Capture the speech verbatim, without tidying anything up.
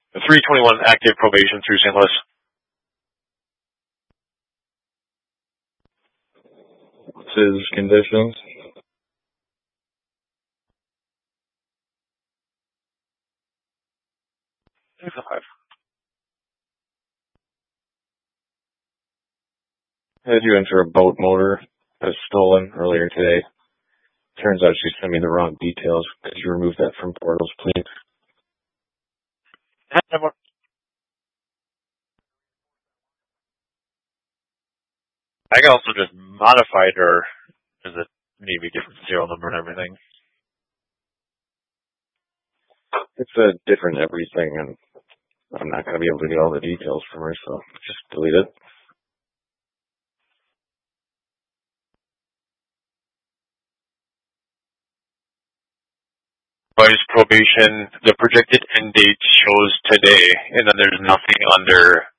three twenty-one active probation through Saint Louis. What's his conditions? Five. I had you enter a boat motor that was stolen earlier today. Turns out she sent me the wrong details. Could you remove that from portals, please? I can also just modify it, or is it maybe different serial number and everything? It's a different everything, and I'm not going to be able to get all the details from her, so just delete it. Vice probation, the projected end date shows today, and then there's nothing under